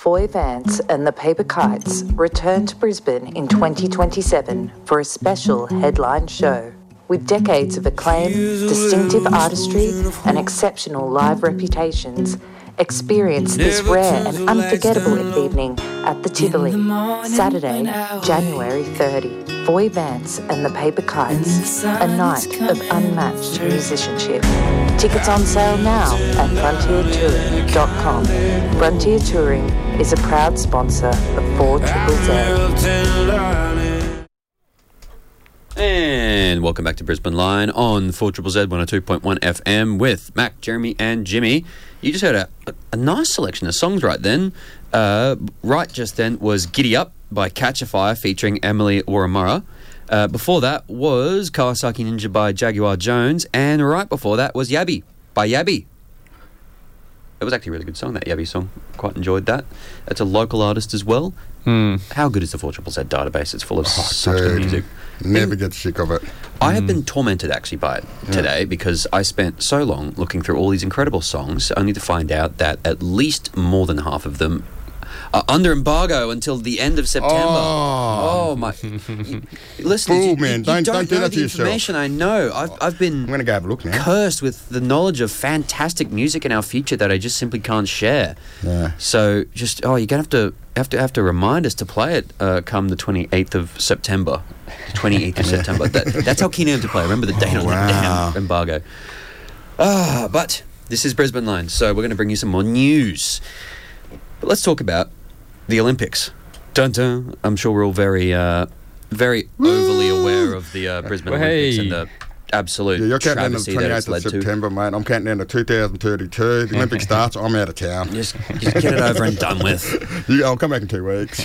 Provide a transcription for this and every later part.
Foy Vance and the Paper Kites return to Brisbane in 2027 for a special headline show. With decades of acclaim, distinctive artistry and exceptional live reputations, experience this rare and unforgettable evening at the Tivoli, Saturday, January 30. Foy Vance and the Paper Kites, a night of unmatched musicianship. Tickets on sale now at frontiertouring.com. Frontier Touring is a proud sponsor of 4ZZZ. And welcome back to Brisbane Line on 4ZZZ 102.1 FM with Mac, Jeremy and Jimmy. You just heard a nice selection of songs right then. Right just then was Giddy Up by Catch a Fire featuring Emily Waramura. Before that was Kawasaki Ninja by Jaguar Jones. And right before that was Yabby by Yabby. It was actually a really good song, that Yabby song. Quite enjoyed that. It's a local artist as well. How good is the 4ZZZ database? It's full of such good music. Never get sick of it. I have been tormented actually by it today because I spent so long looking through all these incredible songs only to find out that at least more than half of them are under embargo until the end of September. Oh my! Listen, man, don't do that to yourself. Information I know. I've been. I'm going to go have a look now. Cursed with the knowledge of fantastic music in our future that I just simply can't share. Yeah. So just you're going to have to remind us to play it come the 28th of September. 28th of September. That's how keen I am to play. I remember the date on the damn embargo. But this is Brisbane Line, so we're going to bring you some more news. But let's talk about the Olympics. Dun dun. I'm sure we're all very overly aware of the Brisbane Olympics and the absolute you're counting down to the travesty that it's 28th led of September, mate. I'm counting down to 2032. The Olympics starts, I'm out of town. Just get it over and done with. I'll come back in 2 weeks.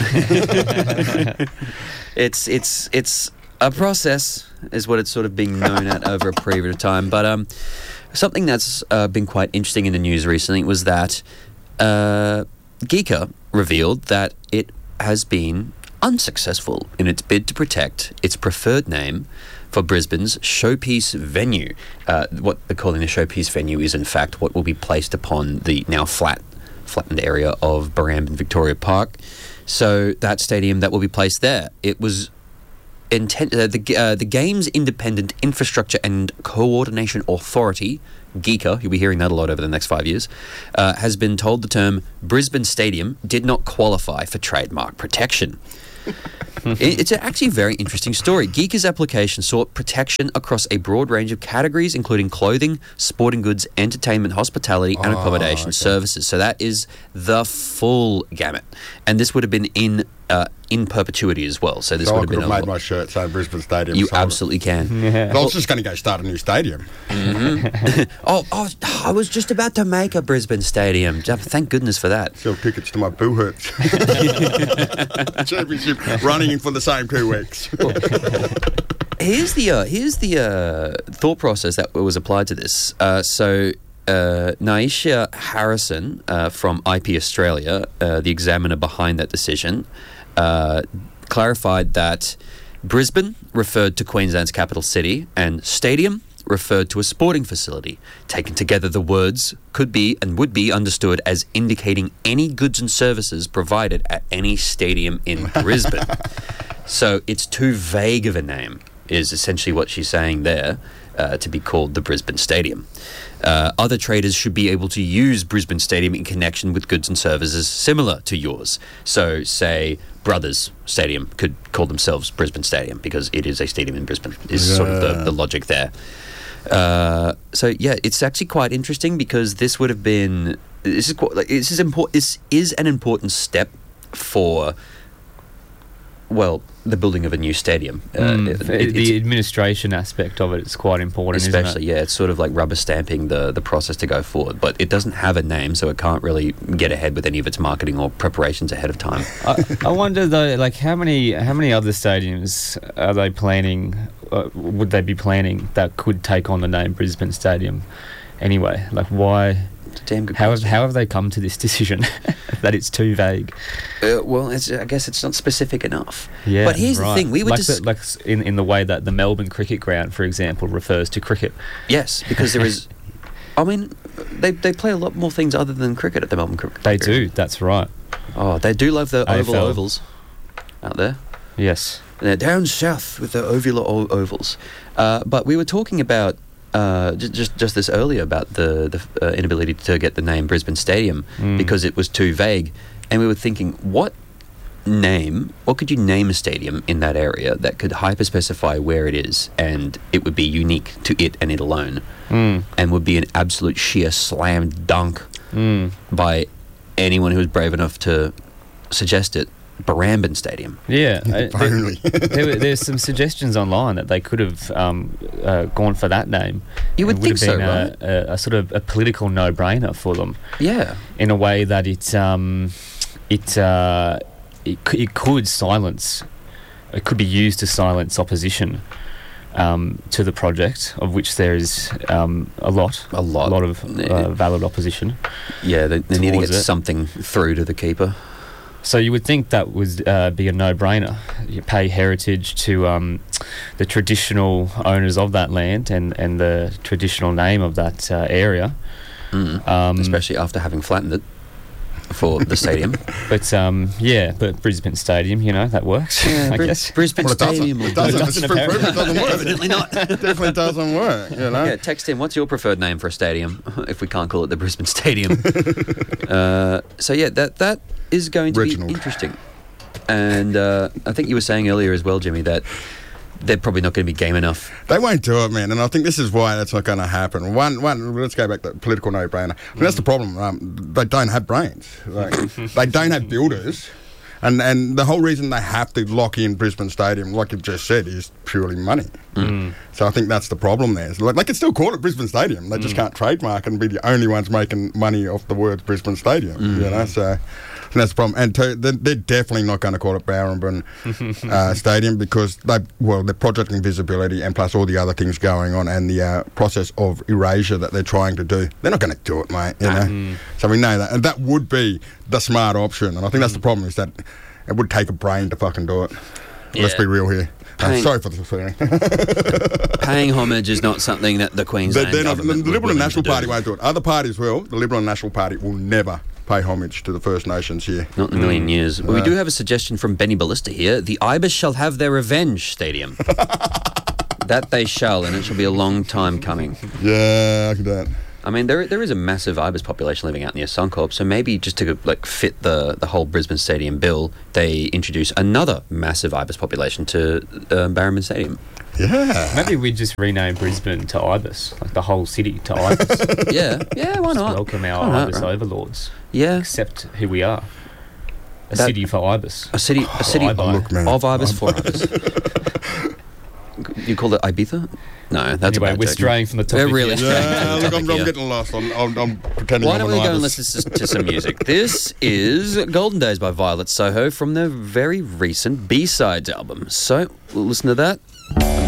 It's a process, is what it's sort of being known at over a period of time. But something that's been quite interesting in the news recently was that Geeka revealed that it has been unsuccessful in its bid to protect its preferred name for Brisbane's showpiece venue. What they're calling the showpiece venue is in fact what will be placed upon the now flattened area of Barambin Victoria Park. So that stadium that will be placed there, it was the Games Independent Infrastructure and Coordination Authority, GECA, you'll be hearing that a lot over the next 5 years, has been told the term Brisbane Stadium did not qualify for trademark protection. It's actually a very interesting story. GECA's application sought protection across a broad range of categories, including clothing, sporting goods, entertainment, hospitality, and accommodation services. So that is the full gamut. And this would have been in perpetuity as well. So this would have been made my shirt saying Brisbane Stadium. You absolutely can. Yeah. I was just going to go start a new stadium. I was just about to make a Brisbane Stadium. Thank goodness for that. Sell tickets to my Boo Hurts. Championship running for the same 2 weeks. Here's the thought process that was applied to this. Naisha Harrison from IP Australia, the examiner behind that decision, clarified that Brisbane referred to Queensland's capital city and stadium referred to a sporting facility. Taken together, the words could be and would be understood as indicating any goods and services provided at any stadium in Brisbane. So it's too vague of a name, is essentially what she's saying there, to be called the Brisbane Stadium. Other traders should be able to use Brisbane Stadium in connection with goods and services similar to yours. So, say, Brothers Stadium could call themselves Brisbane Stadium because it is a stadium in Brisbane, is sort of the logic there. It's actually quite interesting because this would have been... This is an important step for... the building of a new stadium. The administration aspect of it is quite important, especially, isn't it? It's sort of like rubber stamping the process to go forward. But it doesn't have a name, so it can't really get ahead with any of its marketing or preparations ahead of time. I wonder, though, like how many other stadiums are they planning, would they be planning that could take on the name Brisbane Stadium anyway? Like, why... Damn good how have they come to this decision that it's too vague? I guess it's not specific enough. Yeah, but here's the thing: we were in the way that the Melbourne Cricket Ground, for example, refers to cricket. Yes, because there is. I mean, they play a lot more things other than cricket at the Melbourne Cricket Ground. They do. That's right. Oh, they do love the oval AFL. ovals out there. Yes. They're down south with the ovular ovals. But we were talking about just this earlier about the inability to get the name Brisbane Stadium because it was too vague. And we were thinking, what could you name a stadium in that area that could hyper-specify where it is and it would be unique to it and it alone and would be an absolute sheer slam dunk by anyone who was brave enough to suggest it? Barambin Stadium. Yeah. Only. There's some suggestions online that they could have gone for that name. You would It think so, have right? been a sort of a political no-brainer for them. Yeah. In a way that it could silence. It could be used to silence opposition to the project, of which there is a lot of valid opposition. Yeah, they need to towards get it. something through to the keeper. So you would think that would be a no-brainer. You pay heritage to the traditional owners of that land and the traditional name of that area. Especially after having flattened it for the stadium. But Brisbane Stadium, that works. I guess. Brisbane Well, it doesn't. Stadium. It doesn't. It's doesn't proven it doesn't work. Evidently not. It definitely doesn't work, Yeah, text in. What's your preferred name for a stadium? If we can't call it the Brisbane Stadium. So yeah, that is going to Reginald. be interesting. And I think you were saying earlier as well, Jimmy, that they're probably not going to be game enough. They won't do it, man, and I think this is why that's not going to happen. One, let's go back to political no-brainer. That's the problem. They don't have brains. They don't have builders, and the whole reason they have to lock in Brisbane Stadium, like you've just said, is purely money. So I think that's the problem there. So, they can still call it Brisbane Stadium. They just can't trademark and be the only ones making money off the words Brisbane Stadium. So. And that's the problem. And they're definitely not going to call it Barambin Stadium because they're projecting visibility and plus all the other things going on and the process of erasure that they're trying to do. They're not going to do it, mate. You know? So we know that. And that would be the smart option. And I think that's the problem is that it would take a brain to fucking do it. Let's be real here. Sorry for the swearing. Paying homage is not something that the Queensland government the Liberal and would National do. Party won't do it. Other parties will. The Liberal and National Party will never pay homage to the First Nations here. Not in a million years. But we do have a suggestion from Benny Ballista here. The Ibis shall have their revenge stadium. That they shall, and it shall be a long time coming. Yeah, I can do that. I mean, there is a massive Ibis population living out near Suncorp, so maybe just to fit the whole Brisbane Stadium bill, they introduce another massive Ibis population to Barambin Stadium. Yeah. Maybe we just rename Brisbane to Ibis, like the whole city to Ibis. Yeah, why not? Welcome our Why not, Ibis right? overlords. Yeah, Accept who we are. A That- city for Ibis. a city Ibi. Look, man. of Ibis for Ibis. You call it Ibiza? No, that's Anyway, a bad we're joke. straying from the topic. We're really here. Yeah, look, I'm here. getting lost. I'm pretending Why I'm don't we an go and Ibis. listen to some music? This is Golden Days by Violet Soho from their very recent B-Sides album. So, we'll listen to that.